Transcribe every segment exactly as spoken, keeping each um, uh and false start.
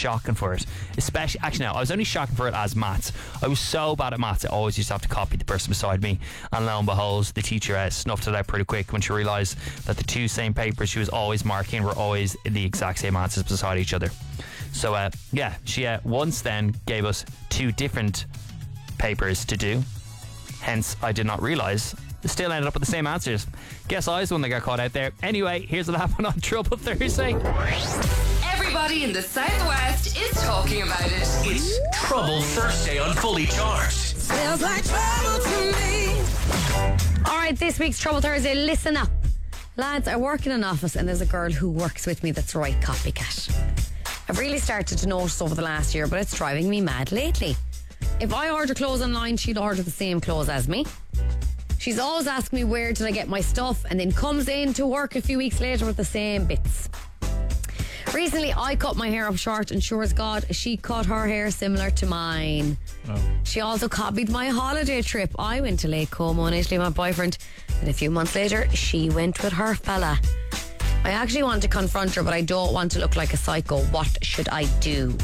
shocking for it. Especially, actually, no, I was only shocking for it as maths. I was so bad at maths, I always used to have to copy the person beside me. And lo and behold, the teacher uh, snuffed it out pretty quick when she realised that the two same papers she was always marking were always the exact same answers beside each other. So, uh, yeah, she uh, once then gave us two different papers to do. Hence, I did not realise they still ended up with the same answers. Guess I was the one that got caught out there. Anyway, here's what happened on Trouble Thursday. Everybody in the Southwest is talking about it. It's Trouble Thursday on Fully Charged. Feels like trouble to me. Alright, this week's Trouble Thursday, listen up. Lads, I work in an office and there's a girl who works with me that's the right copycat. I've really started to notice over the last year, but it's driving me mad lately. If I order clothes online, she'd order the same clothes as me. She's always asking me where did I get my stuff, and then comes in to work a few weeks later with the same bits. Recently, I cut my hair up short, and sure as God, she cut her hair similar to mine. Oh. She also copied my holiday trip. I went to Lake Como in Italy with my boyfriend, and a few months later, she went with her fella. I actually want to confront her, but I don't want to look like a psycho. What should I do?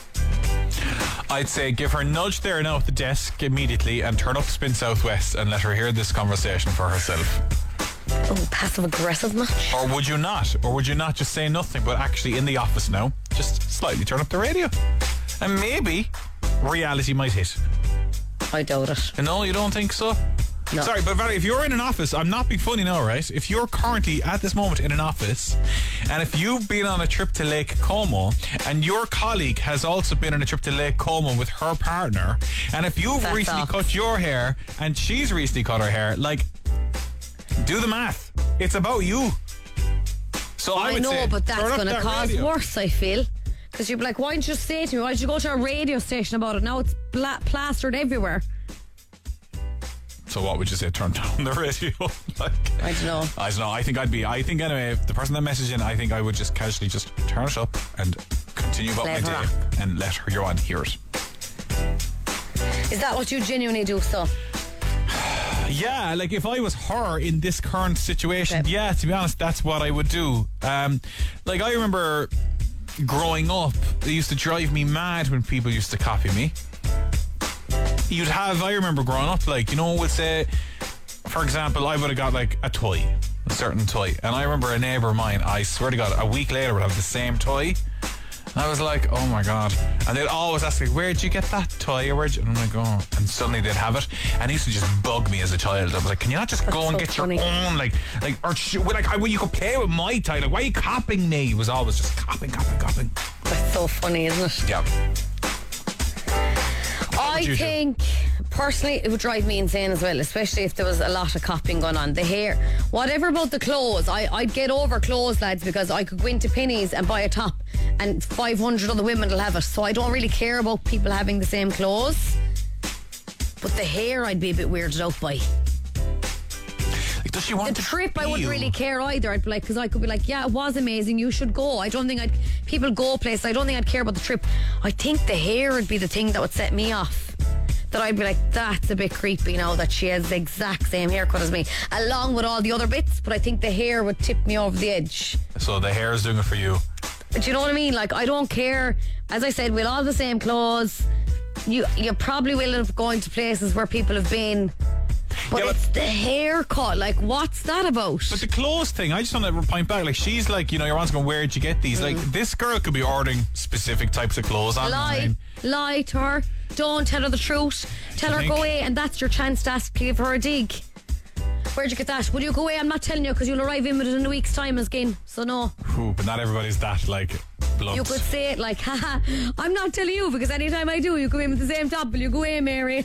I'd say give her a nudge there now at the desk immediately and turn up Spin Southwest and let her hear this conversation for herself. Oh, passive aggressive much? Or would you not? Or would you not just say nothing, but actually in the office now, just slightly turn up the radio? And maybe reality might hit. I doubt it. No, you don't think so? No. Sorry, but Valerie, if you're in an office, I'm not being funny now, right? If you're currently at this moment in an office, and if you've been on a trip to Lake Como, and your colleague has also been on a trip to Lake Como with her partner, and if you've That's recently up. cut your hair, and she's recently cut her hair, like, do the math. It's about you. So I, I would know, say, but that's going to that cause radio. worse, I feel. Because you'd be like, why didn't you just say to me, why did you go to a radio station about it? Now it's bla- plastered everywhere. So what would you say? Turn down the radio? like, I don't know. I don't know. I think I'd be. I think anyway. If the person that messaged in, I think I would just casually just turn it up and continue about let my day up. and let her, your one hear it. Is that what you genuinely do? So. Yeah, like if I was her in this current situation, okay. yeah, to be honest, that's what I would do. Um, like I remember growing up, it used to drive me mad when people used to copy me. You'd have, I remember growing up, like, you know, we'd say, for example, I would have got like a toy, a certain toy. And I remember a neighbour of mine, I swear to God, a week later would have the same toy. And I was like, oh my God. And they'd always ask me, where'd you get that toy? Or where'd you? And I'm like, oh. And suddenly they'd have it. And it used to just bug me as a child. I was like, can you not just That's go and so get funny. your own? Like, like, or sh- like, I, well, you could play with my toy. Like, why are you copying me? It was always just copying, copying, copying. That's so funny, isn't it? Yeah. I think, personally, it would drive me insane as well, especially if there was a lot of copying going on. The hair, whatever about the clothes, I, I'd get over clothes, lads, because I could go into Penneys and buy a top and five hundred other women will have it. So I don't really care about people having the same clothes. But the hair, I'd be a bit weirded out by. Like, does she want the to trip? I wouldn't you? really care either. I'd be like, because I could be like, yeah, it was amazing. You should go. I don't think I'd. People go places. I don't think I'd care about the trip. I think the hair would be the thing that would set me off. That I'd be like, that's a bit creepy now that she has the exact same haircut as me, along with all the other bits. But I think the hair would tip me over the edge. So the hair is doing it for you. Do you know what I mean? Like, I don't care. As I said, we'll all have the same clothes. You you probably will have gone to places where people have been. But yeah, it's but, the haircut. Like, what's that about? But the clothes thing, I just want to point back. Like, she's like, you know, your one's going, where'd you get these? Mm. Like, this girl could be ordering specific types of clothes online. Lie. Lie to her. Don't tell her the truth. Tell her go away, and that's your chance to ask, give her a dig. Where'd you get that? Will you go away? I'm not telling you, because you'll arrive in with it in a week's time again. So no. Ooh, but not everybody's that, like, blunt. You could say it like, haha, I'm not telling you, because anytime I do, you come in with the same top. Will you go away, Mary?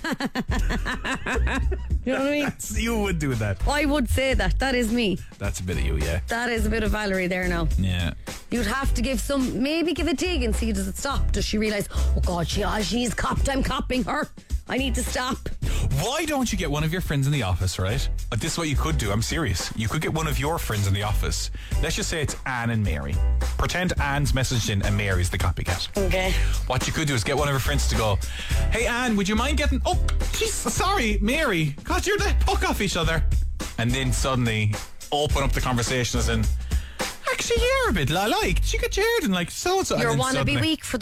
You know what I mean? That's, you would do that. I would say that. That is me. That's a bit of you, yeah. That is a bit of Valerie there now. Yeah. You'd have to give some, maybe give a dig and see, does it stop? Does she realise, oh God, she, oh, she's copped, I'm copping her. I need to stop. Why don't you get one of your friends in the office, right? Uh, this is what you could do. I'm serious. You could get one of your friends in the office. Let's just say it's Anne and Mary. Pretend Anne's messaged in and Mary's the copycat. Okay. What you could do is get one of her friends to go, hey Anne, would you mind getting... Oh, geez, sorry, Mary. God, you're the puck off each other. And then suddenly open up the conversation as in, actually, you're a bit like, did you get your hair done like so-and-so? You want to be weak for